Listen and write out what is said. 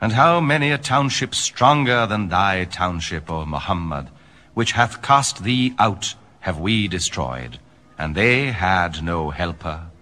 And how many a township stronger than thy township, O Muhammad, which hath cast thee out, have we destroyed, and they had no helper.